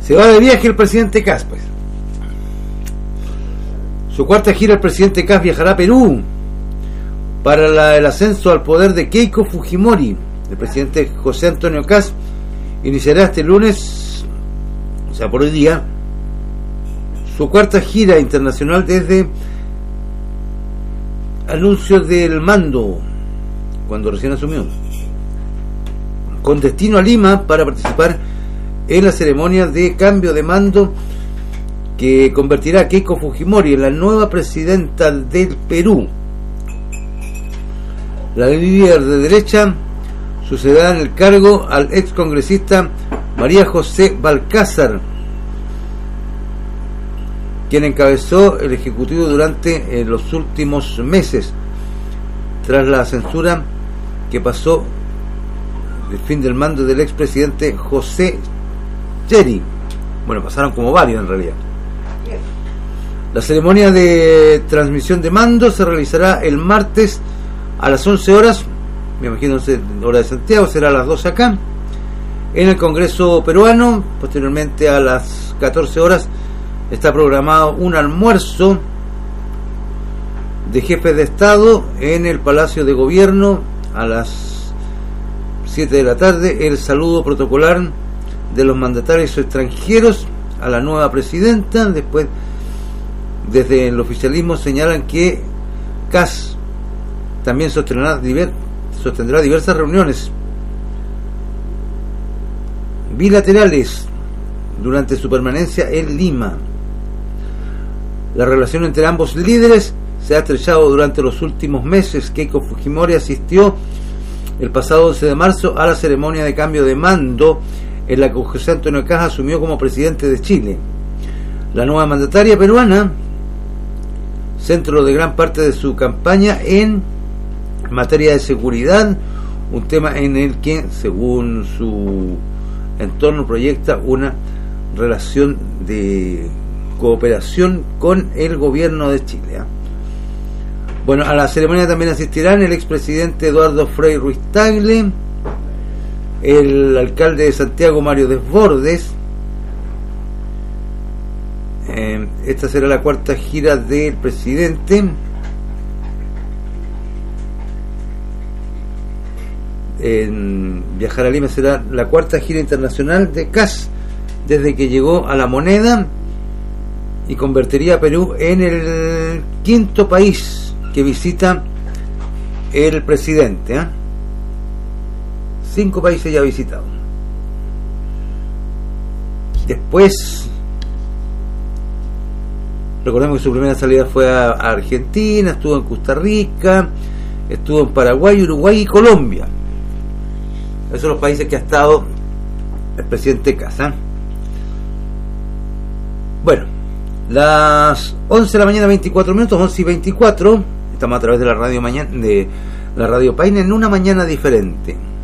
Se va de viaje el presidente Kast, pues. Su cuarta gira, el presidente Kast viajará a Perú para el ascenso al poder de Keiko Fujimori. El presidente José Antonio Kast iniciará este lunes, o sea, por hoy día, su cuarta gira internacional desde anuncios del mando, cuando recién asumió, con destino a Lima para participar en la ceremonia de cambio de mando que convertirá a Keiko Fujimori en la nueva presidenta del Perú. La líder de derecha sucederá en el cargo al ex congresista María José Balcázar, quien encabezó el Ejecutivo durante los últimos meses, tras la censura que pasó el fin del mando del expresidente José Cheri. Bueno, pasaron como varios en realidad. La ceremonia de transmisión de mando se realizará el martes a las 11 horas, me imagino hora de Santiago, será a las 12 acá, en el Congreso peruano. Posteriormente a las 14 horas está programado un almuerzo de jefes de Estado en el Palacio de Gobierno. A las 7 de la tarde el saludo protocolar de los mandatarios extranjeros a la nueva presidenta. Después, desde el oficialismo señalan que Kast también sostendrá diversas reuniones bilaterales durante su permanencia en Lima. La relación entre ambos líderes se ha estrechado durante los últimos meses. Keiko Fujimori asistió el pasado 11 de marzo a la ceremonia de cambio de mando en la que José Antonio Kast asumió como presidente de Chile. La nueva mandataria peruana centró de gran parte de su campaña en materia de seguridad, un tema en el que, según su entorno, proyecta una relación de cooperación con el gobierno de Chile. Bueno, a la ceremonia también asistirán el expresidente Eduardo Frei Ruiz-Tagle, el alcalde de Santiago Mario Desbordes. Esta será la cuarta gira del presidente. Viajar a Lima será la cuarta gira internacional de Kast desde que llegó a La Moneda, y convertiría a Perú en el quinto país que visita el presidente. 5 países ya ha visitado. Después, recordemos que su primera salida fue a Argentina, estuvo en Costa Rica, estuvo en Paraguay, Uruguay y Colombia. Esos son los países que ha estado el presidente Kast. Bueno, las 11 de la mañana 24 minutos, 11 y 24, estamos a través de la radio Paine en una mañana diferente.